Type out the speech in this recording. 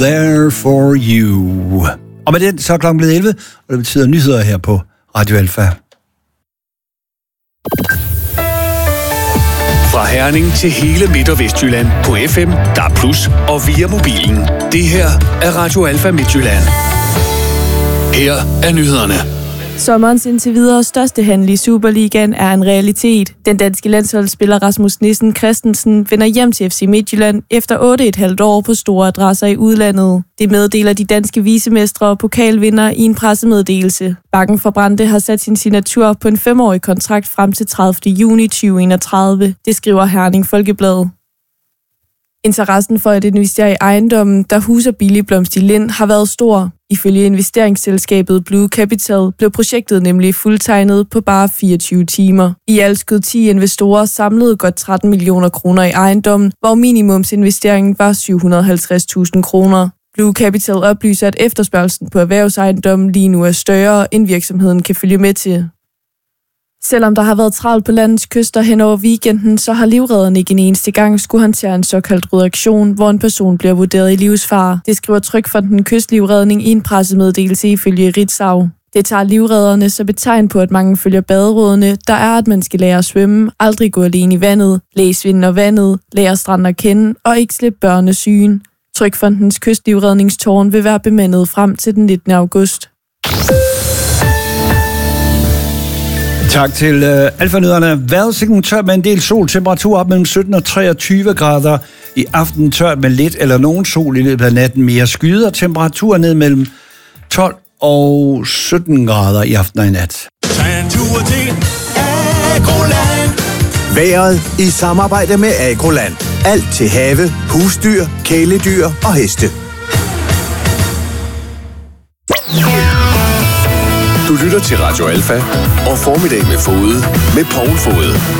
There For You. Og med den, så er klokken blevet 11, og det betyder nyheder her på Radio Alfa. Fra Herning til hele Midt- og Vestjylland på FM, DAB+, og via mobilen. Det her er Radio Alfa Midtjylland. Her er nyhederne. Sommerens indtil videre største handel i Superligaen er en realitet. Den danske landsholdsspiller Rasmus Nissen Christensen vender hjem til FC Midtjylland efter 8,5 år på store adresser i udlandet. Det meddeler de danske vicemestre og pokalvinder i en pressemeddelelse. Bakken for Brande har sat sin signatur på en 5-årig kontrakt frem til 30. juni 2031. Det skriver Herning Folkeblad. Interessen for at investere i ejendommen, der huser billig blomst i Lind, har været stor. Ifølge investeringsselskabet Blue Capital blev projektet nemlig fuldtegnet på bare 24 timer. I alt skød 10 investorer samlede godt 13 millioner kroner i ejendommen, hvor minimumsinvesteringen var 750.000 kroner. Blue Capital oplyser, at efterspørgslen på erhvervsejendommen lige nu er større, end virksomheden kan følge med til. Selvom der har været travlt på landets kyster hen over weekenden, så har livredderne ikke en eneste gang skulle håndtere en såkaldt rødaktion, hvor en person bliver vurderet i livsfare. Det skriver Trygfonden Kystlivredning i en pressemeddelelse ifølge Ritzau. Det tager livredderne som et tegn på, at mange følger baderådene, der er, at man skal lære at svømme, aldrig gå alene i vandet, læse vinden og vandet, lære stranden at kende og ikke slippe børnesygen. Trygfondens Kystlivredningstårn vil være bemandet frem til den 19. august. Tak til Alfa-nyhederne. Vejrudsigten tørt med en del sol. Temperatur op mellem 17 og 23 grader. I aften tørt med lidt eller nogen sol i løbet af natten. Mere skyder. Temperatur ned mellem 12 og 17 grader i aften og i nat. Vejret i samarbejde med Agroland. Alt til have, husdyr, kæledyr og heste. Du lytter til Radio Alfa og Formiddag med Fode med Poul Fode.